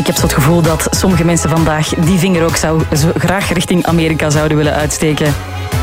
Ik heb zo het gevoel dat sommige mensen vandaag die vinger ook zo graag richting Amerika zouden willen uitsteken.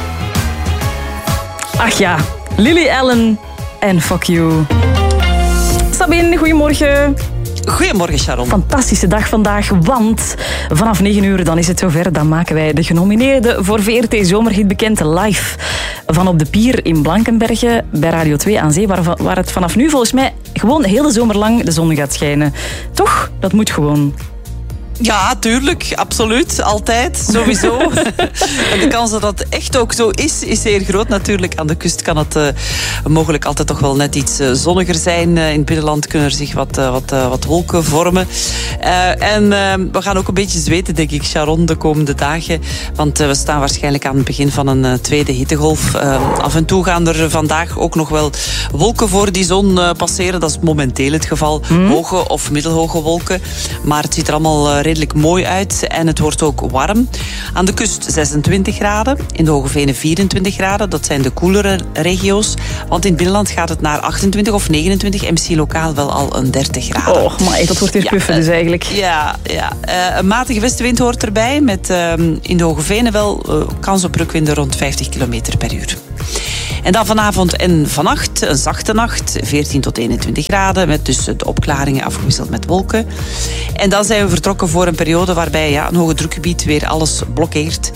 Ach ja, Lily Allen en Fuck You. Sabine, goedemorgen. Goedemorgen, Sharon. Fantastische dag vandaag, want vanaf 9 uur dan is het zover. Dan maken wij de genomineerden voor VRT Zomerhit bekend live van op de pier in Blankenberge bij Radio 2 aan Zee, waar het vanaf nu volgens mij gewoon heel de zomer lang de zon gaat schijnen. Toch? Dat moet gewoon. Ja, tuurlijk. Absoluut. Altijd. Sowieso. En de kans dat dat echt ook zo is zeer groot. Natuurlijk, aan de kust kan het mogelijk altijd toch wel net iets zonniger zijn. In het binnenland kunnen er zich wat wolken vormen. En we gaan ook een beetje zweten, denk ik, Sharon, de komende dagen. Want we staan waarschijnlijk aan het begin van een tweede hittegolf. Af en toe gaan er vandaag ook nog wel wolken voor die zon passeren. Dat is momenteel het geval. Hoge of middelhoge wolken. Maar het ziet er allemaal redelijk mooi uit en het wordt ook warm. Aan de kust 26 graden, in de Hogevenen 24 graden. Dat zijn de koelere regio's. Want in het binnenland gaat het naar 28 of 29 MC lokaal wel al een 30 graden. Oh, maar dat wordt weer puffen dus eigenlijk. Ja. Een matige westenwind hoort erbij. Met in de Hogevenen wel kans op rukwinden rond 50 km per uur. En dan vanavond en vannacht, een zachte nacht, 14 tot 21 graden, met dus de opklaringen afgewisseld met wolken. En dan zijn we vertrokken voor een periode waarbij een hoge drukgebied weer alles blokkeert.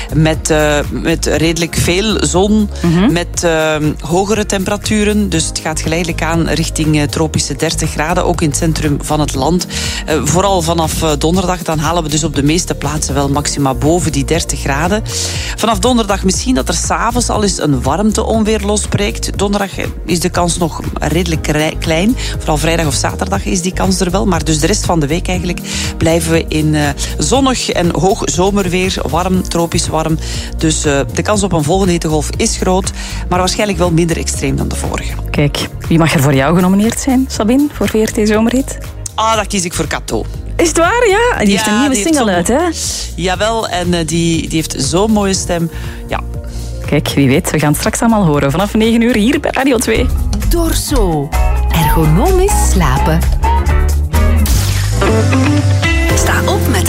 Met redelijk veel zon, met hogere temperaturen. Dus het gaat geleidelijk aan richting tropische 30 graden, ook in het centrum van het land. Vooral vanaf donderdag, dan halen we dus op de meeste plaatsen wel maxima boven die 30 graden. Vanaf donderdag misschien dat er 's avonds al eens een warmteonweer losbreekt. Donderdag is de kans nog redelijk klein. Vooral vrijdag of zaterdag is die kans er wel. Maar dus de rest van de week eigenlijk blijven we in zonnig en hoog zomerweer. Warm, tropisch warm. Dus de kans op een volgende hittegolf is groot. Maar waarschijnlijk wel minder extreem dan de vorige. Kijk, wie mag er voor jou genomineerd zijn, Sabine, voor VRT Zomerhit? Dat kies ik voor Kato. Is het waar? Ja, die heeft een nieuwe single uit, hè? Jawel, en die heeft zo'n mooie stem. Ja. Kijk, wie weet, we gaan het straks allemaal horen. Vanaf 9 uur hier bij Radio 2. Dorso. Ergonomisch slapen.